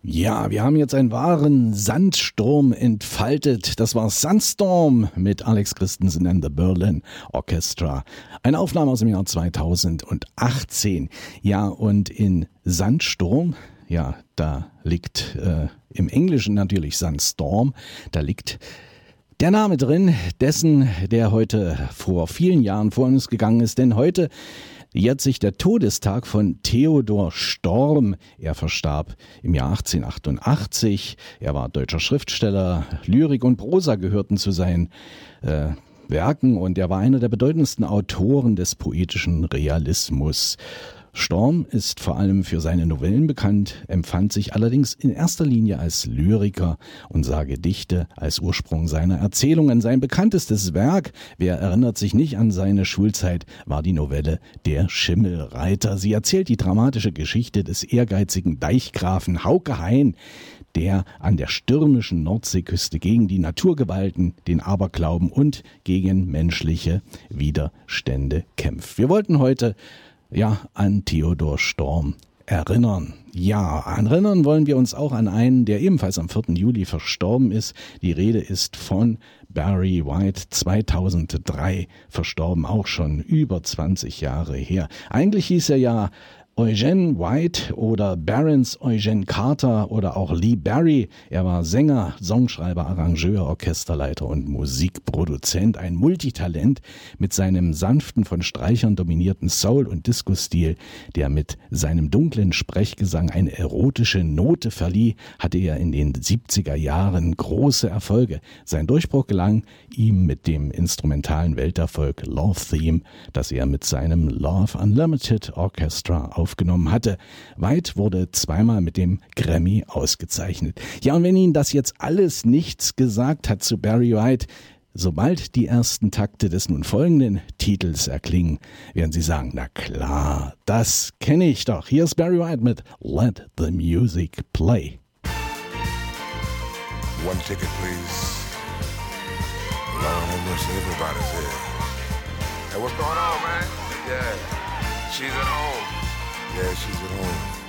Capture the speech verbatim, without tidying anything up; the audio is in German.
Ja, wir haben jetzt einen wahren Sandsturm entfaltet. Das war Sandstorm mit Alex Christensen and the Berlin Orchestra. Eine Aufnahme aus dem Jahr zweitausendachtzehn. Ja, und in Sandsturm, ja, da liegt äh, im Englischen natürlich Sandstorm, da liegt der Name drin, dessen, der heute vor vielen Jahren vor uns gegangen ist. Denn heute jährt sich der Todestag von Theodor Storm. Er verstarb im Jahr achtzehnhundertachtundachtzig. Er war deutscher Schriftsteller. Lyrik und Prosa gehörten zu seinen äh, Werken und er war einer der bedeutendsten Autoren des poetischen Realismus. Storm ist vor allem für seine Novellen bekannt, empfand sich allerdings in erster Linie als Lyriker und sah Gedichte als Ursprung seiner Erzählungen. Sein bekanntestes Werk, wer erinnert sich nicht an seine Schulzeit, war die Novelle Der Schimmelreiter. Sie erzählt die dramatische Geschichte des ehrgeizigen Deichgrafen Hauke Hain, der an der stürmischen Nordseeküste gegen die Naturgewalten, den Aberglauben und gegen menschliche Widerstände kämpft. Wir wollten heute ja, an Theodor Storm erinnern. Ja, erinnern wollen wir uns auch an einen, der ebenfalls am vierten Juli verstorben ist. Die Rede ist von Barry White, zweitausenddrei verstorben, auch schon über zwanzig Jahre her. Eigentlich hieß er ja Eugene White oder Barons Eugene Carter oder auch Lee Barry. Er war Sänger, Songschreiber, Arrangeur, Orchesterleiter und Musikproduzent. Ein Multitalent mit seinem sanften, von Streichern dominierten Soul- und Disco-Stil, der mit seinem dunklen Sprechgesang eine erotische Note verlieh, hatte er in den siebziger Jahren große Erfolge. Sein Durchbruch gelang ihm mit dem instrumentalen Welterfolg Love Theme, das er mit seinem Love Unlimited Orchestra aufgenommen hatte. White wurde zweimal mit dem Grammy ausgezeichnet. Ja, und wenn Ihnen das jetzt alles nichts gesagt hat zu Barry White, sobald die ersten Takte des nun folgenden Titels erklingen, werden Sie sagen, na klar, das kenne ich doch. Hier ist Barry White mit Let the Music Play. One ticket, please. Lord have mercy, everybody's here. Hey, what's going on, man? Yeah, she's at home. Yeah, she's at home.